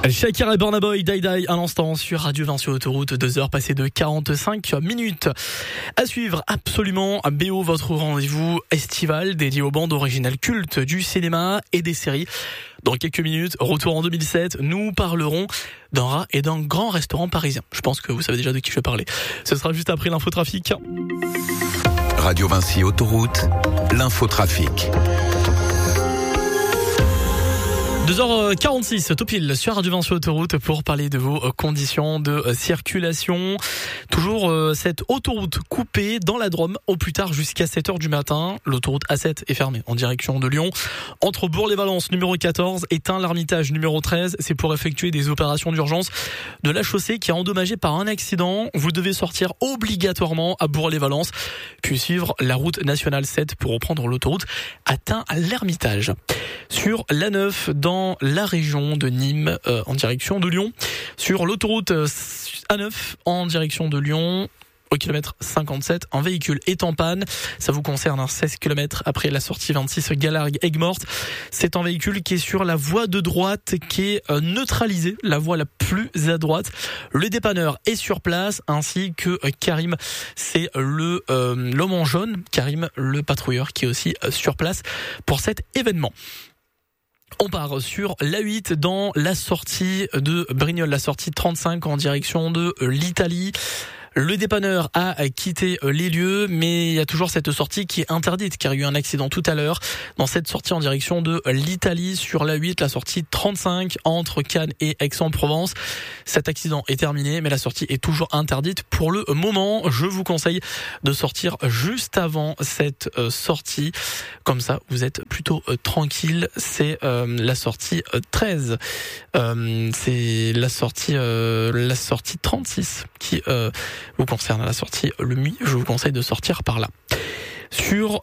Shakira et Burna Boy, Die Die à l'instant sur Radio 20 sur Autoroute, 2h passées de 45 minutes. À suivre absolument BO, votre rendez-vous estival dédié aux bandes originales cultes du cinéma et des séries. Dans quelques minutes, retour en 2007, nous parlerons d'un rat et d'un grand restaurant parisien. Je pense que vous savez déjà de qui je vais parler. Ce sera juste après l'infotrafic. Radio Vinci Autoroute, l'infotrafic. 2h46, tout pile sur Radio 20 sur Autoroute pour parler de vos conditions de circulation. Toujours cette autoroute coupée dans la Drôme au plus tard jusqu'à 7h du matin. L'autoroute A7 est fermée en direction de Lyon. Entre Bourg-les-Valences numéro 14 et Tain-l'Hermitage numéro 13, c'est pour effectuer des opérations d'urgence de la chaussée qui est endommagée par un accident. Vous devez sortir obligatoirement à Bourg-les-Valences, puis suivre la route nationale 7 pour reprendre l'autoroute à Tain-l'Hermitage. Sur l'A9 dans la région de Nîmes en direction de Lyon, sur l'autoroute A9 en direction de Lyon au kilomètre 57, un véhicule est en panne. Ça vous concerne 16 km après la sortie 26 Galargues-Aigues-Mortes. C'est un véhicule qui est sur la voie de droite, qui est neutralisée, la voie la plus à droite. Le dépanneur est sur place, ainsi que Karim, c'est l'homme en jaune, Karim, le patrouilleur, qui est aussi sur place pour cet événement. On part sur l'A8 dans la sortie de Brignoles, la sortie 35 en direction de l'Italie. Le dépanneur a quitté les lieux, mais il y a toujours cette sortie qui est interdite car il y a eu un accident tout à l'heure dans cette sortie en direction de l'Italie sur l'A8, la sortie 35 entre Cannes et Aix-en-Provence. Cet accident est terminé, mais la sortie est toujours interdite pour le moment. Je vous conseille de sortir juste avant cette sortie. Comme ça, vous êtes plutôt tranquille. C'est la sortie 13. C'est la sortie 36 qui vous concerne à la sortie Le Muy. Je vous conseille de sortir par là. Sur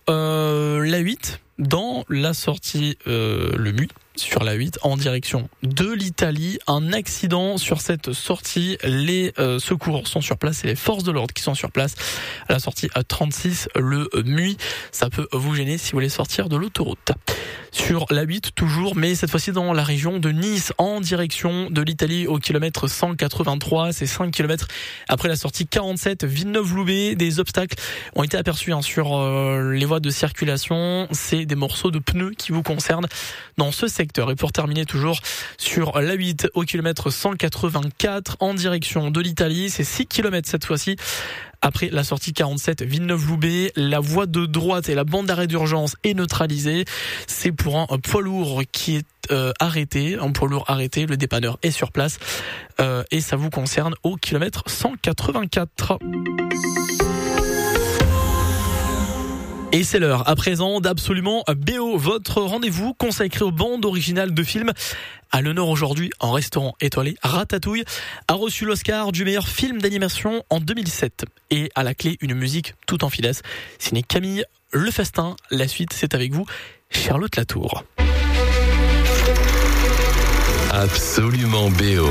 l'A8, dans la sortie Le Muy, sur la 8 en direction de l'Italie, un accident sur cette sortie. Les secours sont sur place et les forces de l'ordre qui sont sur place à la sortie à 36 le Muy. Ça peut vous gêner si vous voulez sortir de l'autoroute. Sur la 8 toujours, mais cette fois-ci dans la région de Nice en direction de l'Italie au kilomètre 183, c'est 5 km après la sortie 47 Villeneuve-Loubet. Des obstacles ont été aperçus sur les voies de circulation. C'est des morceaux de pneus qui vous concernent dans ce secteur. Et pour terminer toujours sur la 8 au kilomètre 184 en direction de l'Italie, c'est 6 km cette fois-ci. Après la sortie 47 Villeneuve-Loubet, la voie de droite et la bande d'arrêt d'urgence est neutralisée. C'est pour un poids lourd qui est arrêté, un poids lourd arrêté. Le dépanneur est sur place et ça vous concerne au kilomètre 184. Et c'est l'heure à présent d'Absolument BO, votre rendez-vous consacré aux bandes originales de films. À l'honneur aujourd'hui, en restaurant étoilé, Ratatouille a reçu l'Oscar du meilleur film d'animation en 2007. Et à la clé, une musique tout en finesse, signée Camille Le Festin. La suite, c'est avec vous, Charlotte Latour. Absolument BO.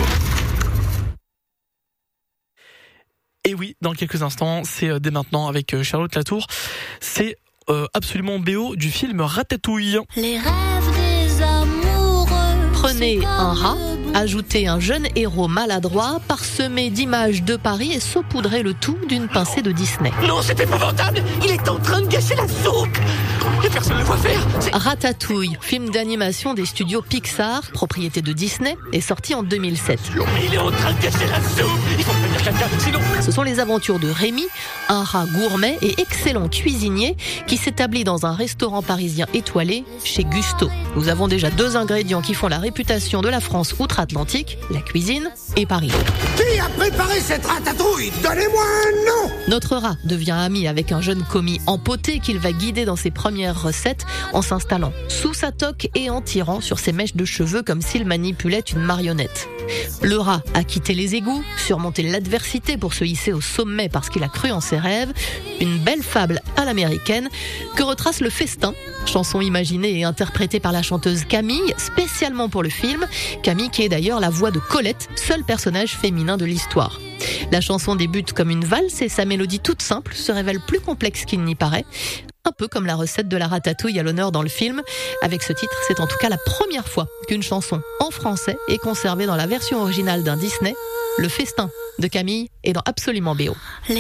Et oui, dans quelques instants, c'est dès maintenant avec Charlotte Latour. C'est Absolument BO du film Ratatouille. Les rêves des amoureux. Prenez un rat, ajoutez un jeune héros maladroit, parsemé d'images de Paris et saupoudrez le tout d'une pincée de Disney. Non, c'est épouvantable! Il est en train de gâcher la soupe! Et personne ne le voit faire! Ratatouille, film d'animation des studios Pixar, propriété de Disney, est sorti en 2007. Il est en train de gâcher la soupe! Il faut prévenir quelqu'un, sinon... Ce sont les aventures de Rémi, un rat gourmet et excellent cuisinier qui s'établit dans un restaurant parisien étoilé chez Gusto. Nous avons déjà 2 ingrédients qui font la réputation de la France outre-Atlantique, la cuisine et Paris. Qui a préparé cette ratatouille? Donnez-moi un nom! Notre rat devient ami avec un jeune commis empoté qu'il va guider dans ses premières recettes en s'installant sous sa toque et en tirant sur ses mèches de cheveux comme s'il manipulait une marionnette. Le rat a quitté les égouts, surmonté l'adversité pour se hisser au sommet parce qu'il a cru en ses rêves. Une belle fable à l'américaine que retrace Le Festin, chanson imaginée et interprétée par la chanteuse Camille, spécialement pour le film. Camille qui est d'ailleurs la voix de Colette, seul personnage féminin de l'histoire. La chanson débute comme une valse et sa mélodie toute simple se révèle plus complexe qu'il n'y paraît. un peu comme la recette de la ratatouille à l'honneur dans le film. Avec ce titre, c'est en tout cas la première fois qu'une chanson en français est conservée dans la version originale d'un Disney. Le festin de Camille est dans Absolument BO.